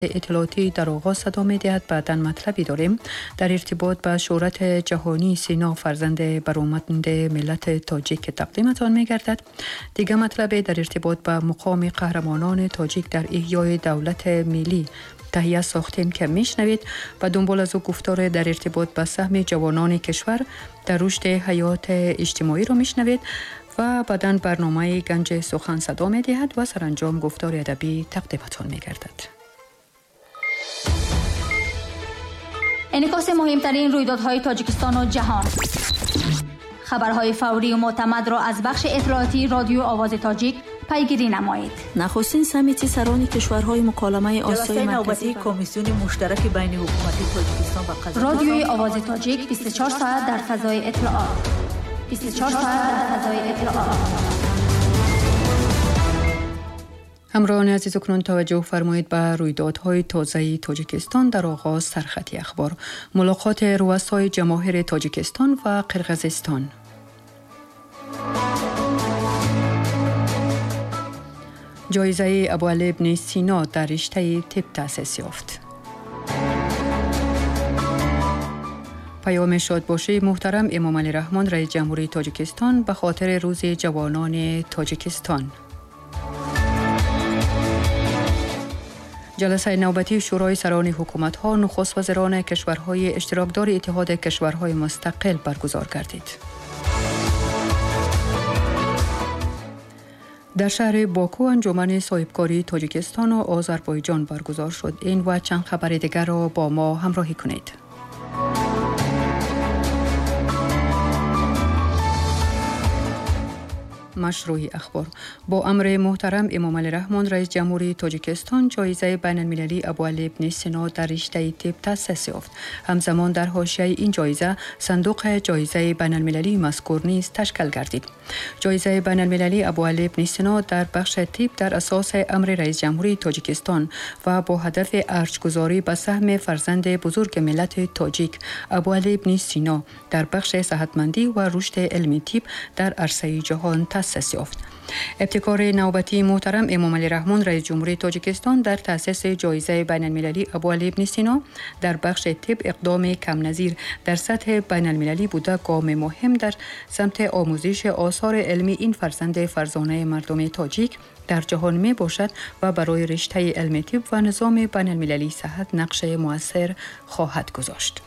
اطلاعاتی در آغاز صدا می‌دهد. بعداً مطلبی داریم در ارتباط با شهرت جهانی سینا فرزند برآمده ملت تاجیک که تقدیمتان می‌گردد. دیگر مطلب در ارتباط با مقام قهرمانان تاجیک در احیای دولت ملی تهیه ساختیم که میشنوید و دنبال از او گفتار در ارتباط با سهم جوانان کشور در رشد حیات اجتماعی رو میشنوید و بعداً برنامه گنج سخن صدا می‌دهد و سرانجام گفتار ادبی تقدیمتان می‌گردد. انعکاس مهمترین رویدادهای تاجیکستان و جهان. خبرهای فوری و معتمد را از بخش اطلاعاتی رادیو آواز تاجیک پیگیری نمایید. نخستین سمیت سران کشورهای مکالمه آسیای مرکزی کمیسیون مشترک بین حکومت تاجیکستان و قزاقستان. رادیوی آواز تاجیک 24 ساعت در فضای اطلاعات. 24 ساعت در فضای اطلاعات. همراهان عزیز، اکنون توجه فرمایید به رویدادهای تازه تاجیکستان در آغاز سرخط اخبار. ملاقات رؤسای جماهیر تاجیکستان و قرقیزستان. جایزه ابوعلی ابن سینا در رشته طب تأسیس یافت. پیام شادباشی محترم امام علی رحمان رئیس جمهوری تاجیکستان به خاطر روز جوانان تاجیکستان. جلسه نوبتی شورای سران حکومت‌ها نخست وزیران کشورهای اشتراکدار اتحاد کشورهای مستقل برگزار گردید. در شهر باکو انجمن صاحبکاری تاجیکستان و آذربایجان برگزار شد. این و چند خبر دیگر را با ما همراهی کنید. مشروع اخبار. با امر محترم امام علی رحمان رئیس جمهوری تاجیکستان جایزه بین المللی ابوعلی ابن سینا در رشته طب تأسیس یافت. همزمان در حاشیه این جایزه صندوق جایزه بین المللی مذکور نیز تشکیل گردید. جایزه بین المللی ابوعلی ابن سینا در بخش طب در اساس امر رئیس جمهوری تاجیکستان و با هدف ارجگذاری به سهم فرزند بزرگ ملت تاجیک ابوعلی ابن سینا در بخش صحتمندی و رشد علمی طب در عرصه جهان تأسیس یافت. ابتکار نوبتی محترم امام علی رحمان رئیس جمهوری تاجیکستان در تأسیس جایزه بین المللی ابوعلی ابن سینا در بخش طب اقدام کم نظیر در سطح بین المللی بوده، گام مهم در سمت آموزش آثار علمی این فرزند فرزانه مردم تاجیک در جهان می باشد و برای رشته علم طب و نظام بین المللی صحت نقش مؤثر خواهد گذاشت.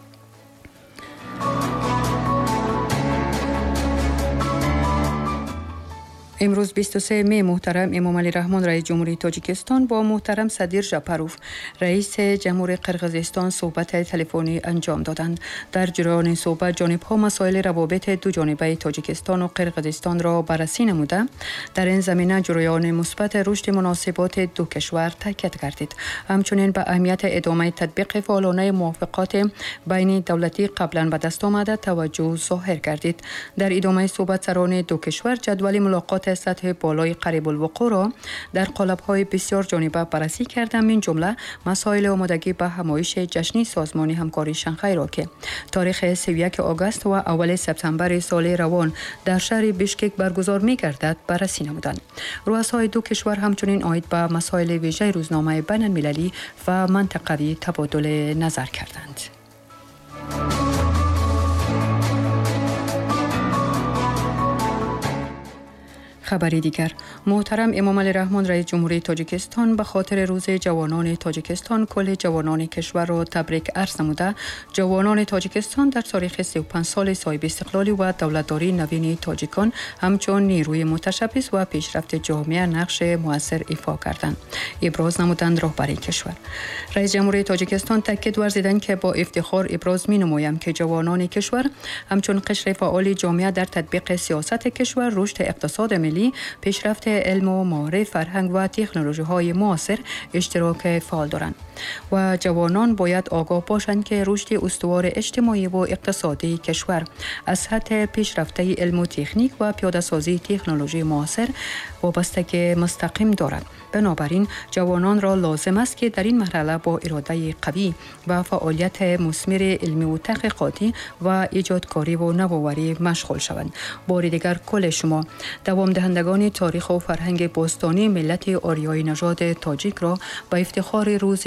امروز 23 می محترم امام علی رحمان رئیس جمهوری تاجیکستان با محترم صدیر ژاپاروف رئیس جمهور قرقیزستان صحبت تلفنی انجام دادند. در جریان صحبت جانب‌ها مسائل روابط دو جانبه تاجیکستان و قرقیزستان را بررسی نموده در این زمینه جریان مثبت رشد مناسبات دو کشور تاکید گردید. همچنین به اهمیت ادامه تطبیق فعالانه موافقات بین دولتی قبلا به دست آمده توجه ظاهر گردید. در ادامه صحبت سران دو کشور جدول ملاقات سطح بالای قریب الوقوع را در قالب‌های بسیار جانبه بررسی کردند. این جمله مسائل آمادگی به همایش جشنی سازمان همکاری شانگهای را که تاریخ 31 آگوست و اول سپتامبر سال روان در شهر بیشکک برگزار می‌گردد بررسی نمودند. رؤسای دو کشور همچنین عاید به مسائل ویژه روزنامه بین المللی و منطقوی تبادل نظر کردند. خبری دیگر. محترم امام علی رحمان رئیس جمهوری تاجیکستان به خاطر روز جوانان تاجیکستان کل جوانان کشور را تبریک عرض نموده، جوانان تاجیکستان در تاریخ 35 سال صاحب استقلالی و دولتداری نوین تاجیکان همچون نیروی متشبث و پیشرفت جامعه نقش مؤثر ایفا کردند. ابراز نمودند رهبر کشور. رئیس جمهوری تاجیکستان تاکید ورزیدند که با افتخار ابراز می‌نمایم که جوانان کشور همچون قشر فعال جامعه در تطبیق سیاست کشور، رشد اقتصاد ملی، پیشرفت علم و معارف، فرهنگ و تکنولوژی‌های معاصر اشتراک فعال دارند و جوانان باید آگاه باشند که رشد استوار اجتماعی و اقتصادی کشور از سطح پیشرفته علم و تکنیک و پیاده‌سازی تکنولوژی معاصر وابستگی مستقیم دارد. بنابراین جوانان را لازم است که در این مرحله با اراده قوی و فعالیت مثمر علمی و تحقیقاتی و ایجادکاری و نوآوری مشغول شوند. بار دیگر کل شما دوام دهندگان تاریخ و فرهنگ باستانی ملت آریایی نژاد تاجیک را به افتخار روز